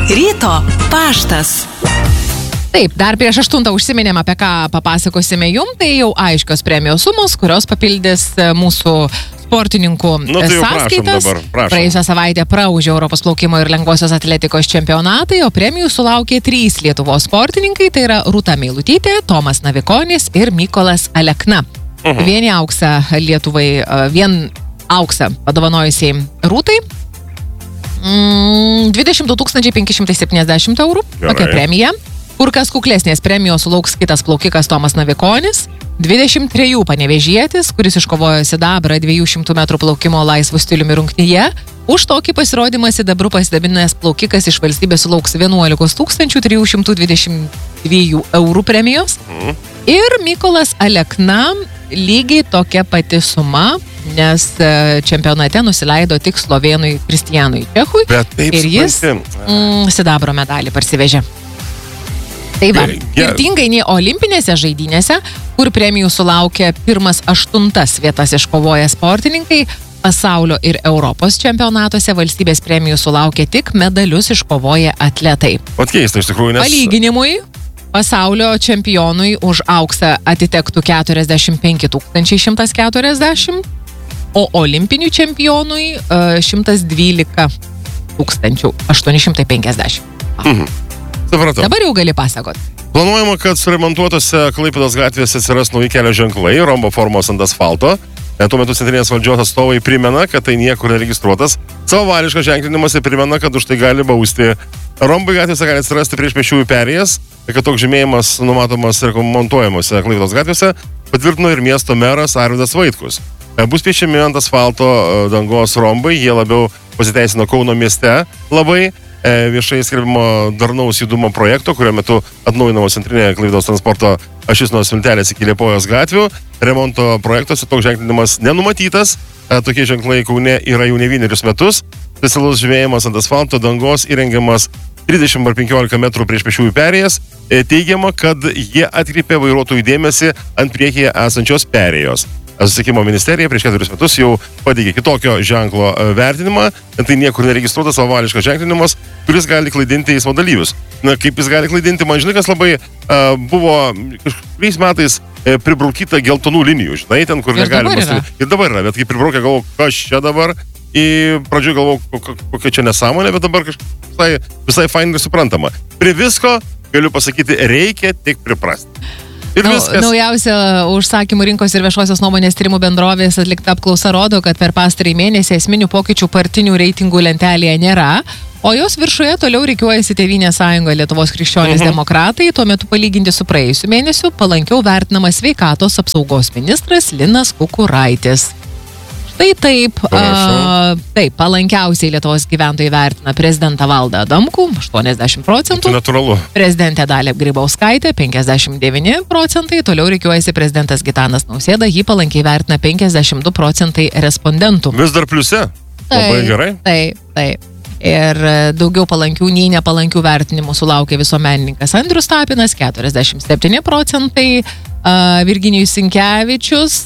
Ryto paštas. Taip, dar prieš 8 užsiminėm, apie ką papasakosime jum, tai jau aiškios premijos sumos, kurios papildys mūsų sportininkų sąskaitas. Prašom. Praėjusią savaitę praūžė Europos plaukimo ir lengvosios atletikos čempionatai, o premijų sulaukė 3 Lietuvos sportininkai, tai yra Rūta Meilutytė, Tomas Navikonis ir Mykolas Alekna. Vieni auksą Lietuvai, vien auksą padovanojusiai Rūtai. 22 570 eurų, tokia premija. Kur kas kuklesnės premijos sulauks kitas plaukikas Tomas Navikonis, 23 panevėžietis, kuris iškovojo sidabrą 200 metrų plaukimo laisvų stiliumi rungtyje. Už tokį pasirodymą sidabru pasidabinęs plaukikas iš valstybės sulauks 11 322 eurų premijos. Ir Mykolas Alekna lygiai tokia pati suma, nes čempionate nusileido tik slovėnui Kristijanui Čechui ir jis sidabro medalį parsivežė. Tai va, skirtingai nei olimpinėse žaidynėse, kur premijų sulaukė pirmas 8 vietas iškovoję sportininkai, pasaulio ir Europos čempionatuose valstybės premijų sulaukė tik medalius iškovoję atletai. Keista, iš tikrųjų, nes... Palyginimui, pasaulio čempionui už auksą atitektų 45 140, o olimpinių čempionui 112 850. Supratau. Dabar jau gali pasakot. Planuojama, kad suremontuotose Klaipėdos gatvėse atsiras nauji kelio ženklai, rombo formos ant asfalto. Tuo metu centrinės valdžios atstovai primena, kad tai niekur neregistruotas. Savavališkas ženklinimas ir primena, kad už tai gali bausti. Rombai gatvėse gali atsirasti prieš pėsčiųjų perėjas, kad toks žymėjimas numatomas ir montuojamuose Klaipėdos gatvėse, patvirtino ir miesto meras Arvydas Vaitkus. Bus piešiami ant asfalto dangos rombai, jie labiau pasiteisino Kauno mieste labai. Viešai skelbimo darnaus judumo projekto, kurio metu atnaujinamos centrinė Klaipėdos transporto ašis nuo Smiltelės iki Liepojos gatvių. Remonto projektuose toks ženklinimas nenumatytas. Tokie ženklai Kaune yra jau ne 1 metus. Specialus žymėjimas ant asfalto dangos įrengiamas 30 ar 15 metrų prieš pėsčiųjų perėjas. Teigiama, kad jie atkreipė vairuotojų dėmesį ant priekyje esančios perėjos. Susisiekimo ministerija prieš 4 metus jau pateikė kitokio ženklo vertinimą. Tai niekur neregistruotas savavališkas ženklinimas, kuris gali klaidinti eismo dalyvius. Na, kaip jis gali klaidinti, man žinai, kas labai buvo kažkuriais metais pribraukyta geltonų linijų, žinai, ten, kur negalima. Ir dabar yra, bet kai pribraukė, galvau, kas čia dabar, į pradžių galvau, kokia čia nesąmonė, bet dabar visai fainai suprantama. Prie visko, galiu pasakyti, reikia tik priprasti. Naujausia užsakymų rinkos ir viešosios nuomonės tyrimų bendrovės atlikta apklausa rodo, kad per pastarąjį mėnesį esminių pokyčių partinių reitingų lentelėje nėra, o jos viršuje toliau rikiuojasi Tėvynės sąjunga Lietuvos krikščionys demokratai, tuo metu palyginti su praėjusiu mėnesiu palankiau vertinamas sveikatos apsaugos ministras Linas Kukuraitis. Tai taip, palankiausiai Lietuvos gyventojai vertina prezidentą Valdą Adamkų, 80%. Tai natūralu. Prezidentė Dalia Grybauskaitė, 59%. Toliau rikiuojasi prezidentas Gitanas Nausėda, jį palankiai vertina 52% respondentų. Vis dar pliuse? Labai gerai. Taip. Ir daugiau palankių nei nepalankių vertinimų sulaukė visuomenininkas Andrius Tapinas, 47%. Virginijus Sinkevičius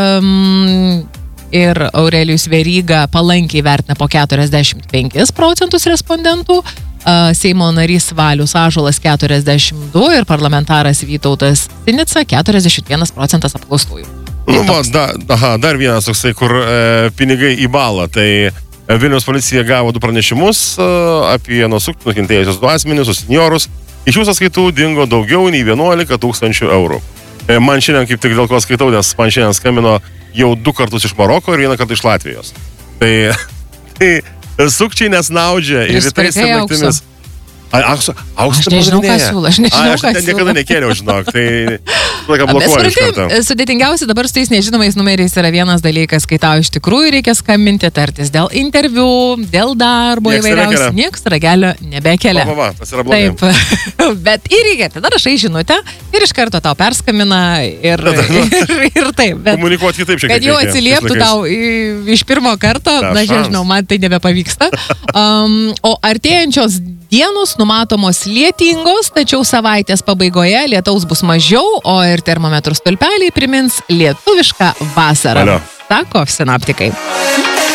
ir Aurelijus Veryga palankiai vertina po 45% respondentų, Seimo narys Valius Ąžuolas 42% ir parlamentaras Vytautas Sinica 41% apklaustųjų. Dar vienas toksai, kur pinigai į balą. Tai Vilniaus policija gavo 2 pranešimus apie nuo sukčių nukentėjusius 2 asmenis, senjorus. Iš jų sąskaitų dingo daugiau nei 11 000 eurų. Man šiandien kaip tik dėl ko skaitau, nes man šiandien skambino jau 2 kartus iš Maroko ir 1 kartą iš Latvijos. Tai sukčiai nesnaudžia ir rytais ir naktimis. Auksą aš nežinau, ką siūlo. Aš niekada nekėliau, žinok. Tai laiką blokuoju iš karto. Sudėtingiausia dabar su tais nežinomais numeriais yra vienas dalykas, kai tau iš tikrųjų reikia skambinti, tartis dėl interviu, dėl darbo įvairiausių. Niekas ragelio nebekelia. Tas yra blogai. Taip. Bet ir reikia, tada rašai žinutę ir iš karto tau perskambina ir taip. Komunikuoti kitaip šiek tiek. Kad jau atsilieptų tau iš pirmo karto, na, žinau, man tai nebepavyksta. O artėjančios dienos numatomos lietingos, tačiau savaitės pabaigoje lietaus bus mažiau, o ir termometrų stulpeliai primins lietuvišką vasarą. Sako sinoptikai.